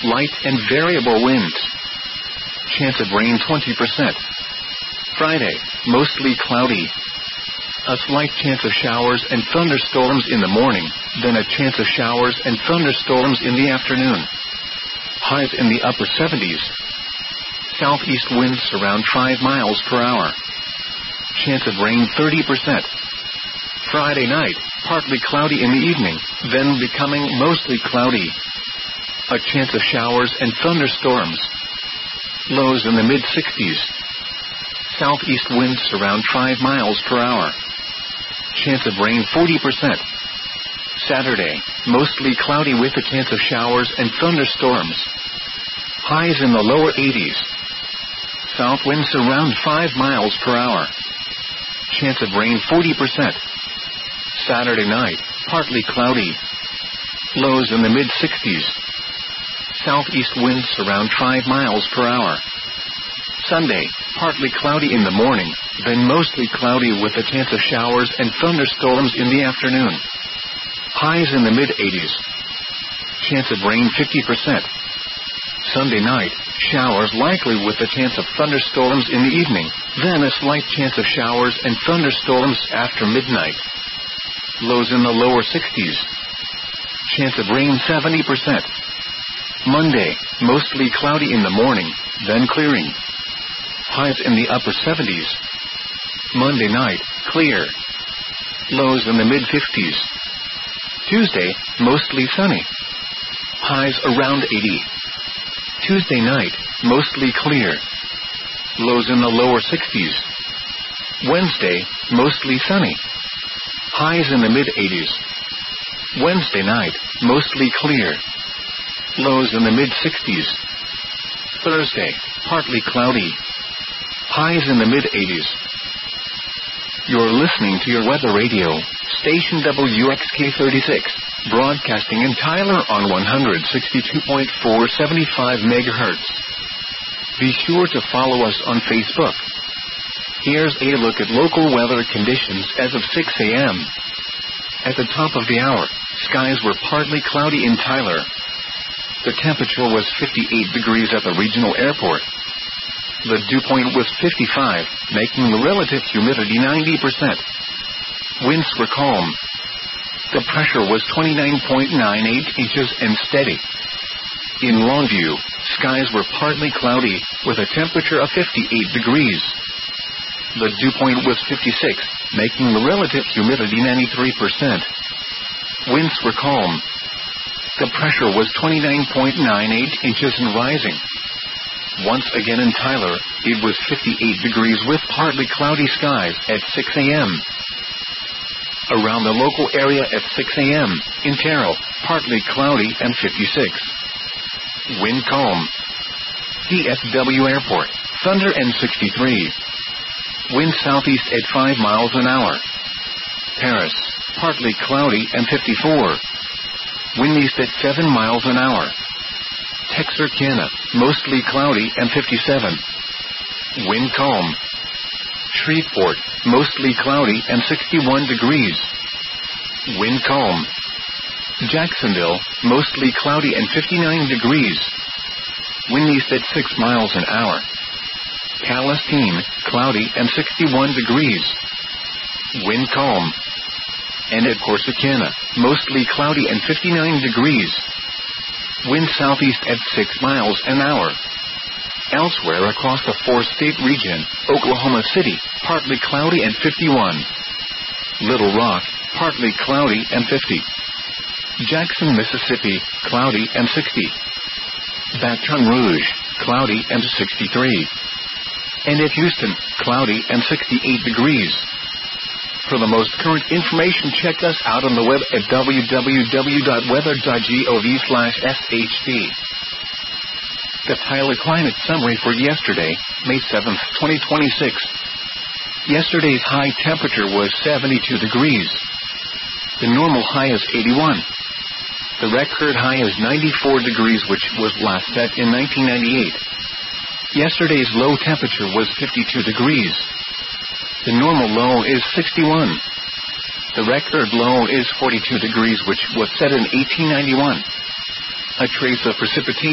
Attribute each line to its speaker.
Speaker 1: light and variable winds. Chance of rain 20%. Friday, mostly cloudy. A slight chance of showers and thunderstorms in the morning, then a chance of showers and thunderstorms in the afternoon. Highs in the upper 70s. Southeast winds around 5 miles per hour. Chance of rain 30%. Friday night, partly cloudy in the evening, then becoming mostly cloudy. A chance of showers and thunderstorms. Lows in the mid-60s. Southeast winds around 5 miles per hour. Chance of rain 40%. Saturday, mostly cloudy with a chance of showers and thunderstorms. Highs in the lower 80s. South winds around 5 miles per hour. Chance of rain 40%. Saturday night, partly cloudy. Lows in the mid-60s. Southeast winds around 5 miles per hour. Sunday, partly cloudy in the morning, then mostly cloudy with a chance of showers and thunderstorms in the afternoon. Highs in the mid-80s. Chance of rain 50%. Sunday night, showers likely with a chance of thunderstorms in the evening, then a slight chance of showers and thunderstorms after midnight. Lows in the lower 60s. Chance of rain 70%. Monday, mostly cloudy in the morning, then clearing. Highs in the upper 70s. Monday night, clear. Lows in the mid-50s. Tuesday, mostly sunny. Highs around 80. Tuesday night, mostly clear. Lows in the lower 60s. Wednesday, mostly sunny. Highs in the mid-80s. Wednesday night, mostly clear. Lows in the mid-60s. Thursday, partly cloudy. Highs in the mid-80s. You're listening to your weather radio, station WXK36, broadcasting in Tyler on 162.475 MHz. Be sure to follow us on Facebook. Here's a look at local weather conditions as of 6 a.m. At the top of the hour, skies were partly cloudy in Tyler. The temperature was 58 degrees at the regional airport. The dew point was 55, making the relative humidity 90%. Winds were calm. The pressure was 29.98 inches and steady. In Longview, skies were partly cloudy, with a temperature of 58 degrees. The dew point was 56, making the relative humidity 93%. Winds were calm. The pressure was 29.98 inches and rising. Once again in Tyler, it was 58 degrees with partly cloudy skies at 6 a.m. Around the local area at 6 a.m., in Terrell, partly cloudy and 56. Wind calm. DFW Airport, thunder and 63. Wind southeast at 5 miles an hour. Paris, partly cloudy and 54. Wind east at 7 miles an hour. Texarkana, mostly cloudy and 57. Wind calm. Shreveport, mostly cloudy and 61 degrees. Wind calm. Jacksonville, mostly cloudy and 59 degrees. Wind east at 6 miles an hour. Palestine, cloudy and 61 degrees. Wind calm. And at Corsicana, mostly cloudy and 59 degrees. Wind southeast at 6 miles an hour. Elsewhere across the four-state region, Oklahoma City, partly cloudy and 51. Little Rock, partly cloudy and 50. Jackson, Mississippi, cloudy and 60. Baton Rouge, cloudy and 63. And at Houston, cloudy and 68 degrees. For the most current information, check us out on the web at www.weather.gov/shd. The Tyler Climate Summary for yesterday, May 7th, 2026. Yesterday's high temperature was 72 degrees. The normal high is 81. The record high is 94 degrees, which was last set in 1998. Yesterday's low temperature was 52 degrees. The normal low is 61. The record low is 42 degrees, which was set in 1891. A trace of precipitation